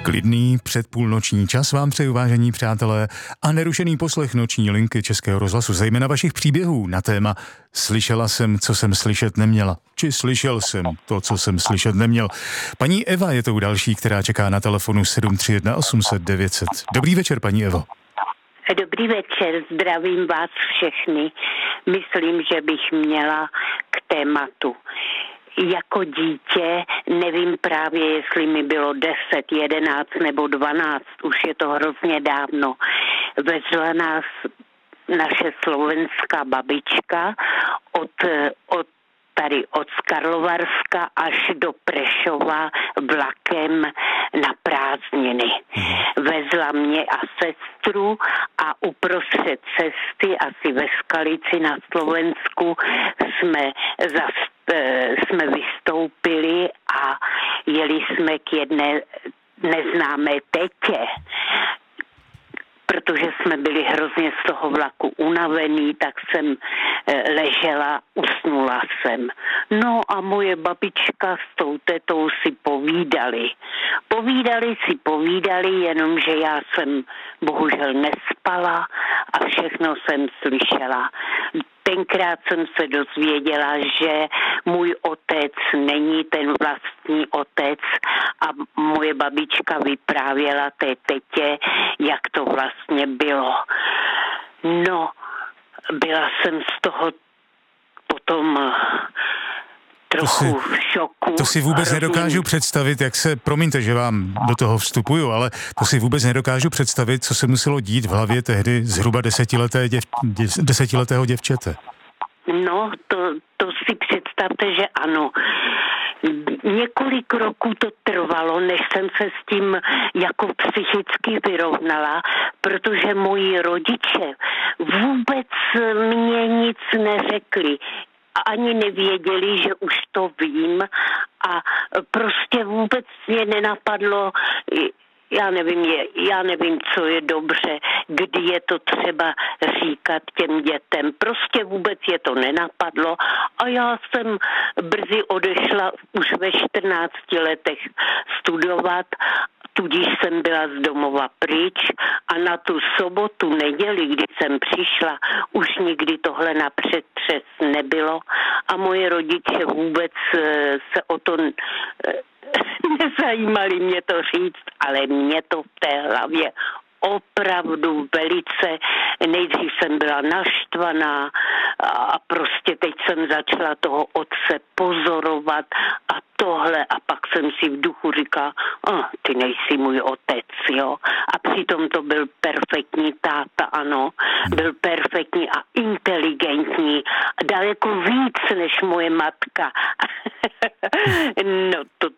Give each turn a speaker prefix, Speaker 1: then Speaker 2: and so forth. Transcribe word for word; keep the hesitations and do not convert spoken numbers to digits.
Speaker 1: Klidný předpůlnoční čas vám přeju, vážení přátelé, a nerušený poslech noční linky Českého rozhlasu, zejména vašich příběhů na téma Slyšela jsem, co jsem slyšet neměla. Či slyšel jsem to, co jsem slyšet neměl. Paní Eva je tou další, která čeká na telefonu sedm tři jedna osm set devět set. Dobrý večer, paní Evo.
Speaker 2: Dobrý večer, zdravím vás všechny. Myslím, že bych měla k tématu. Jako dítě, nevím právě, jestli mi bylo deset, jedenáct nebo dvanáct, už je to hrozně dávno, vezla nás naše slovenská babička od, od tady od Karlovarska až do Prešova vlakem na prázdniny. Vezla mě a sestru a uprostřed cesty, asi ve Skalici na Slovensku, jsme, zas, jsme vystoupili a jeli jsme k jedné neznámé tetě, protože jsme byli hrozně z toho vlaku unavený, tak jsem ležela, usnula jsem. No a moje babička s tou tetou si povídali. Povídali si, povídali, jenomže já jsem bohužel nespala a všechno jsem slyšela. Tenkrát jsem se dozvěděla, že můj otec není ten vlastní otec a moje babička vyprávěla té tetě, jak to vlastně bylo. No, byla jsem z toho potom trochu
Speaker 1: to si,
Speaker 2: v šoku.
Speaker 1: To si vůbec hrozně nedokážu představit, jak se, promiňte, že vám do toho vstupuju, ale to si vůbec nedokážu představit, co se muselo dít v hlavě tehdy zhruba desetileté děv, děv, desetiletého děvčete.
Speaker 2: No, to, to si představte, že ano. Několik roků to trvalo, než jsem se s tím jako psychicky vyrovnala, protože moji rodiče vůbec mě nic neřekli. Ani nevěděli, že už to vím a prostě vůbec mě nenapadlo, já nevím, já nevím, co je dobře, kdy je to třeba říkat těm dětem. Prostě vůbec je to nenapadlo a já jsem brzy odešla už ve čtrnácti letech studovat, tudíž jsem byla z domova pryč a na tu sobotu, neděli, kdy jsem přišla, už nikdy tohle na předtřes nebylo a moje rodiče vůbec se o to nezajímali mě to říct, ale mě to v té hlavě opravdu velice, nejdřív jsem byla naštvaná a prostě teď jsem začala toho otce pozorovat a tohle a pak jsem si v duchu říkala, oh, ty nejsi můj otec, jo. A přitom to byl perfektní táta, ano, byl perfektní a inteligentní, daleko víc než moje matka. No to